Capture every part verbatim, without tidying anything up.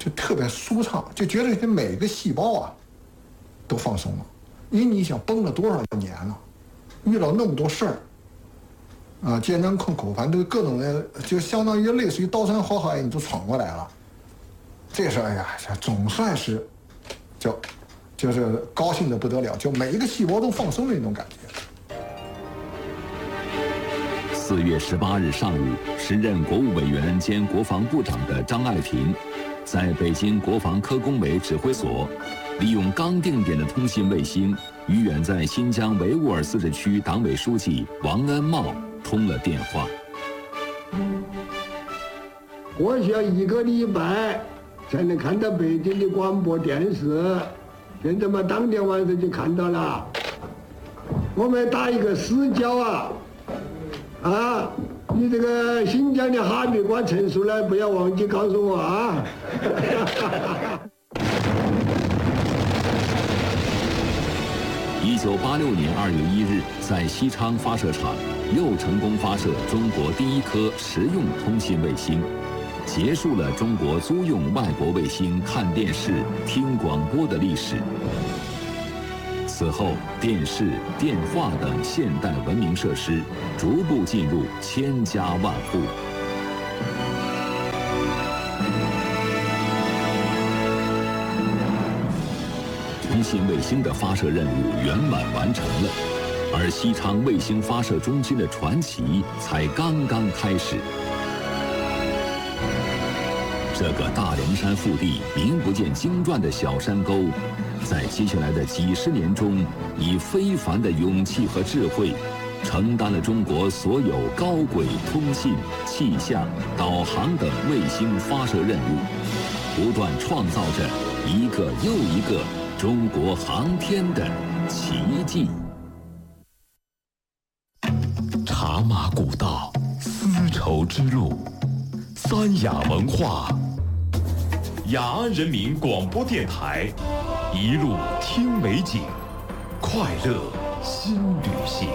就特别舒畅，就觉得这每个细胞啊都放松了。因为你想绷了多少年了，遇到那么多事儿，啊，艰难困苦，反正各种的，就相当于类似于刀山火海，你都闯过来了。这事儿，哎呀，总算是，就，就是高兴的不得了，就每一个细胞都放松的那种感觉。 四月十八日上午，时任国务委员兼国防部长的张爱萍，在北京国防科工委指挥所，利用刚定点的通信卫星，与远在新疆维吾尔自治区党委书记王恩茂通了电话。 我需要一个礼拜才能看到北京的广播电视，现在嘛，当天晚上就看到了。我们打一个死角啊！啊，你这个新疆的哈密瓜成熟了，不要忘记告诉我啊！ 一九八六年二月一日，在西昌发射场又成功发射中国第一颗实用通信卫星，结束了中国租用外国卫星看电视、听广播的历史。此后，电视、电话等现代文明设施逐步进入千家万户。通信卫星的发射任务圆满完成了，而西昌卫星发射中心的传奇才刚刚开始。这个大凉山腹地名不见经传的小山沟，在接下来的几十年中，以非凡的勇气和智慧，承担了中国所有高轨通信、气象、导航等卫星发射任务，不断创造着一个又一个中国航天的奇迹。 茶马古道，丝绸之路，三雅文化，雅安人民广播电台，一路听美景，快乐新旅行。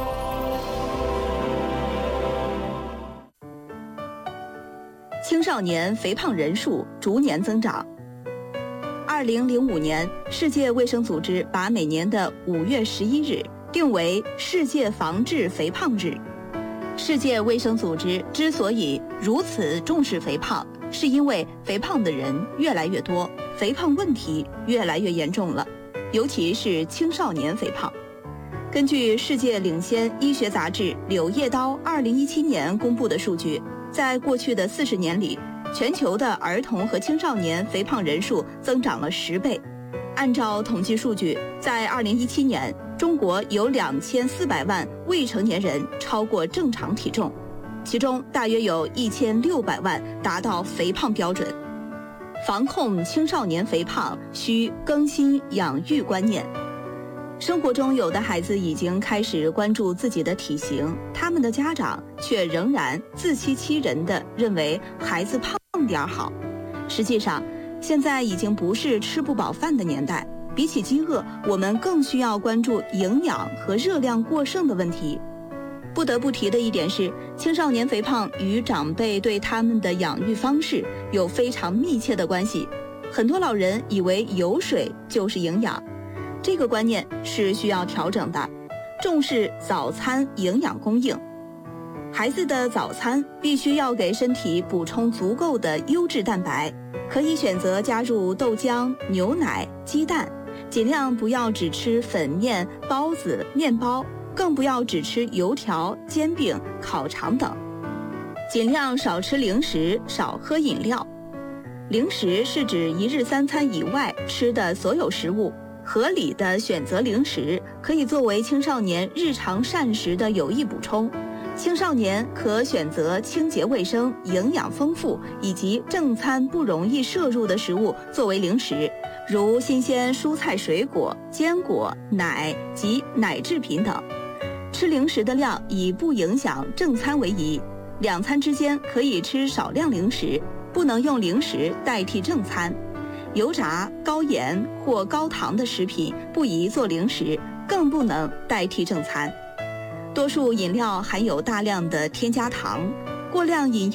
青少年肥胖人数逐年增长。二零零五年，世界卫生组织把每年的五月十一日定为世界防治肥胖日。世界卫生组织之所以如此重视肥胖，是因为肥胖的人越来越多，肥胖问题越来越严重了，尤其是青少年肥胖。根据世界领先医学杂志《柳叶刀》二零一七年公布的数据，在过去的四十年里，全球的儿童和青少年肥胖人数增长了十倍。按照统计数据，在二零一七年，中国有两千四百万未成年人超过正常体重，其中大约有一千六百万达到肥胖标准。防控青少年肥胖，需更新养育观念。生活中，有的孩子已经开始关注自己的体型，他们的家长却仍然自欺欺人地认为孩子胖点儿好。实际上，现在已经不是吃不饱饭的年代，比起饥饿，我们更需要关注营养和热量过剩的问题。不得不提的一点是，青少年肥胖与长辈对他们的养育方式有非常密切的关系。很多老人以为油水就是营养，这个观念是需要调整的。重视早餐营养供应，孩子的早餐必须要给身体补充足够的优质蛋白，可以选择加入豆浆、牛奶、鸡蛋，尽量不要只吃粉面、包子、面包，更不要只吃油条、煎饼、烤肠等。尽量少吃零食，少喝饮料。零食是指一日三餐以外吃的所有食物。合理的选择零食，可以作为青少年日常膳食的有益补充。青少年可选择清洁卫生、营养丰富以及正餐不容易摄入的食物作为零食，如新鲜蔬菜水果、坚果、奶及奶制品等。吃零食的量以不影响正餐为宜，两餐之间可以吃少量零食，不能用零食代替正餐。油炸、高盐或高糖的食品不宜做零食，更不能代替正餐。多数饮料含有大量的添加糖，过量饮